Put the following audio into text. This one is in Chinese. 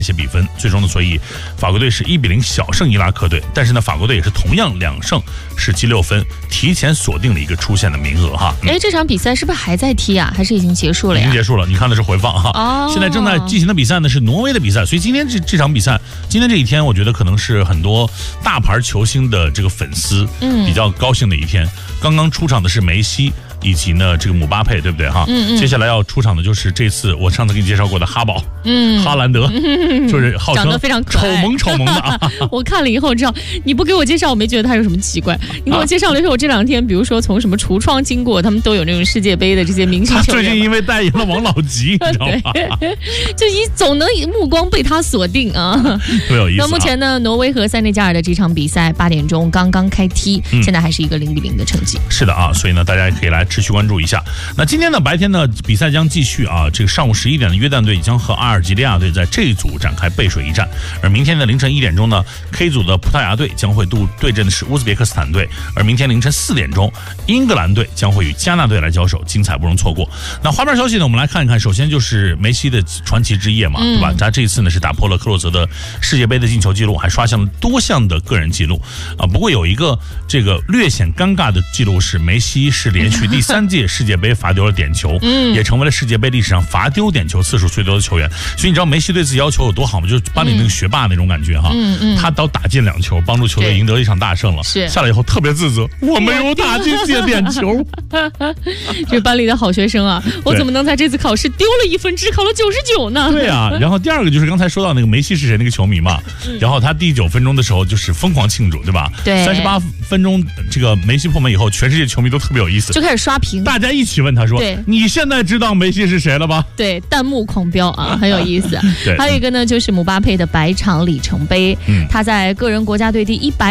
一些比分，最终呢，所以法国队是1-0小胜伊拉克队。但是呢，法国队也是同样2胜，是积6分，提前锁定了一个出线的名额哈。 这场比赛是不是还在踢啊？还是已经结束了呀？ 已经结束了，你看的是回放哈。现在正在进行的比赛呢是挪威的比赛，所以今天这场比赛，今天这一天，我觉得可能是很多大牌球星的这个粉丝比较高兴的一天。刚刚出场的是梅西。以及呢，这个姆巴佩，对不对哈？接下来要出场的就是这次我上次给你介绍过的哈宝，哈兰德，就是号称长得非常可爱丑萌的啊。 我看了以后知道，你不给我介绍，我没觉得他有什么奇怪。你给我介绍了以后，我这2天，比如说从什么橱窗经过，他们都有那种世界杯的这些明星球员。 他最近因为代言了王老吉，你知道吗？ 就总能目光被他锁定啊， 特别有意思。 那目前呢，挪威和塞内加尔的这场比赛8点钟刚刚开踢，现在还是一个0-0的成绩。 是的啊，所以呢，大家也可以来持续关注一下。那今天呢，白天呢，比赛将继续啊。这个上午11点的约旦队将和阿尔及利亚队在这一组展开背水一战，而明天的凌晨1点钟呢 ，K 组的葡萄牙队将会对阵的是乌兹别克斯坦队，而明天凌晨4点钟，英格兰队将会与加纳队来交手，精彩不容错过。那花边消息呢，我们来看一看，首先就是梅西的传奇之夜嘛，对吧？他这一次呢是打破了克洛泽的世界杯的进球记录，还刷新了多项的个人记录啊。不过有一个这个略显尴尬的记录是，梅西是连续第3届世界杯罚丢了点球，也成为了世界杯历史上罚丢点球次数最多的球员。所以你知道梅西对自己要求有多好吗？就是班里那个学霸那种感觉哈。他都打进2球，帮助球队赢得了一场大胜了。下来以后特别自责，我没有打进这点球。 这班里的好学生啊，我怎么能在这次考试丢了1分，只考了99呢？ 对啊，然后第二个就是刚才说到那个梅西是谁那个球迷嘛，然后他第9分钟的时候就是疯狂庆祝，对吧？ 对 ，38分钟这个梅西破门以后，全世界球迷都特别有意思， 就开始刷屏， 大家一起问他说：“你现在知道梅西是谁了吧？” 对，弹幕狂飙啊，很有意思。还有一个呢，就是姆巴佩的100场里程碑，他在个人国家队第100